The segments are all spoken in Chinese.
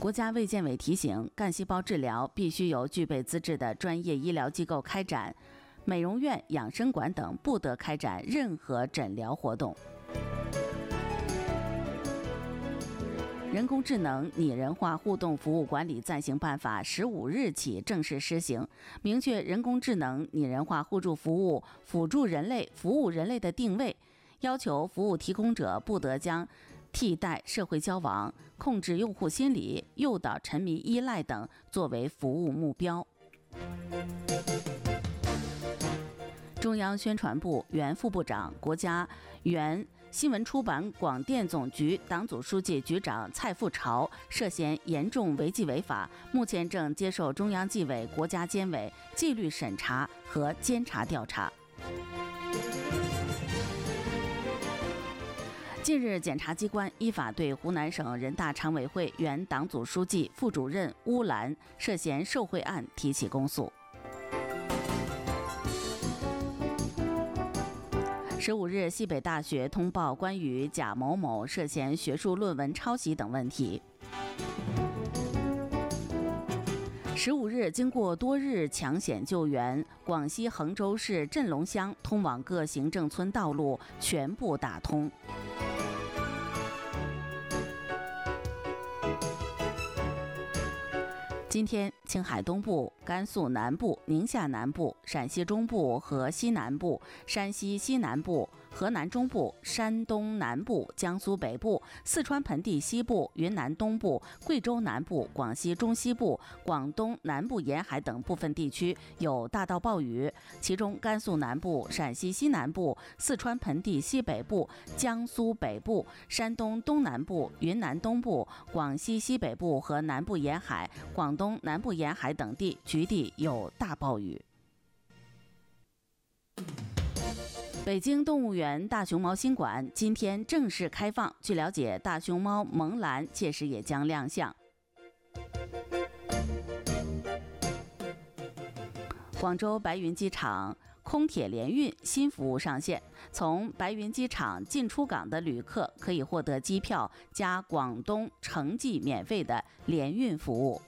国家卫健委提醒，干细胞治疗必须由具备资质的专业医疗机构开展，美容院、养生馆等不得开展任何诊疗活动。人工智能拟人化互动服务管理暂行办法15日起正式施行，明确人工智能拟人化互助服务辅助人类、服务人类的定位，要求服务提供者不得将替代社会交往、控制用户心理、诱导沉迷依赖等作为服务目标。中央宣传部原副部长、国家原新闻出版广电总局党组书记、局长蔡富朝涉嫌严重违纪违法，目前正接受中央纪委、国家监委纪律审查和监察调查。近日，检察机关依法对湖南省人大常委会原党组书记、副主任乌兰涉嫌受贿案提起公诉。15日，西北大学通报关于贾某某涉嫌学术论文抄袭等问题。15日，经过多日抢险救援，广西衡州市镇龙乡通往各行政村道路全部打通。今天，青海东部、甘肃南部、宁夏南部、陕西中部和西南部、山西西南部、河南中部、山东南部、江苏北部、四川盆地西部、云南东部、贵州南部、广西中西部、广东南部沿海等部分地区有大到暴雨，其中甘肃南部、陕西西南部、四川盆地西北部、江苏北部、山东东南部、云南东部、广西西北部和南部沿海、广东南部沿海等地局地有大暴雨。北京动物园大熊猫新馆今天正式开放，据了解，大熊猫萌兰届时也将亮相。广州白云机场空铁联运新服务上线，从白云机场进出港的旅客可以获得机票加广东城际免费的联运服务。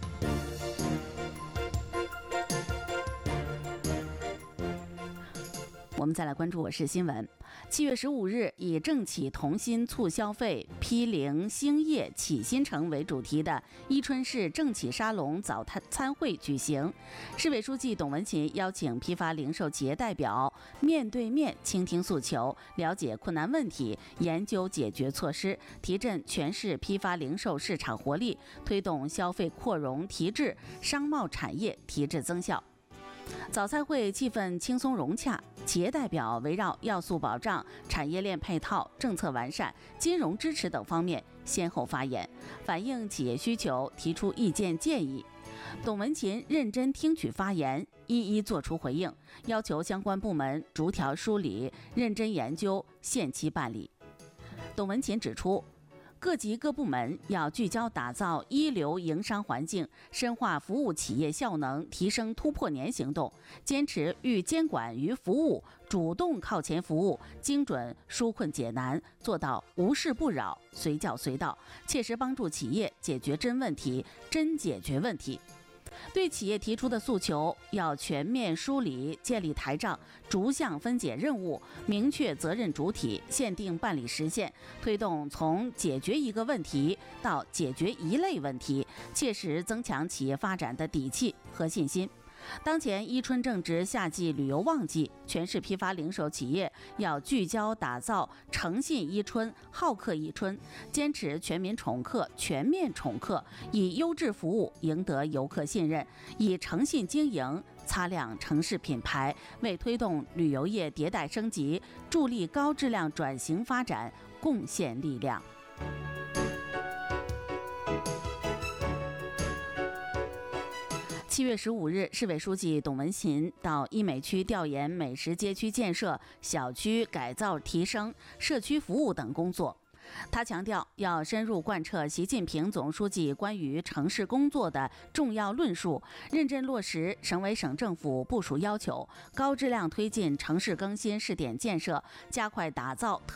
我们再来关注我是新闻。7月15日，以政企同心促消费、批零兴业启新城为主题的伊春市政企沙龙早餐会举行。市委书记董文琴邀请批发零售企业代表面对面倾听诉求，了解困难问题，研究解决措施，提振全市批发零售市场活力，推动消费扩容提质，商贸产业提质增效。早餐会气氛轻松融洽，企业代表围绕要素保障、产业链配套、政策完善、金融支持等方面先后发言，反映企业需求，提出意见建议。董文琴认真听取发言，一一作出回应，要求相关部门逐条梳理，认真研究，限期办理。董文琴指出，各级各部门要聚焦打造一流营商环境，深化服务企业效能，提升突破年行动，坚持寓监管于服务，主动靠前服务，精准纾困解难，做到无事不扰，随叫随到，切实帮助企业解决真问题，真解决问题。对企业提出的诉求要全面梳理，建立台账，逐项分解任务，明确责任主体，限定办理时限，推动从解决一个问题到解决一类问题，切实增强企业发展的底气和信心。当前伊春正值夏季旅游旺季，全市批发零售企业要聚焦打造诚信伊春、好客伊春，坚持全民宠客、全面宠客，以优质服务赢得游客信任，以诚信经营擦亮城市品牌，为推动旅游业迭代升级、助力高质量转型发展贡献力量。7月15日，市委书记董文琴到医美区调研美食街区建设、小区改造提升、社区服务等工作。他强调，要深入贯彻习近平总书记关于城市工作的重要论述，认真落实省委省政府部署要求，高质量推进城市更新试点建设，加快打造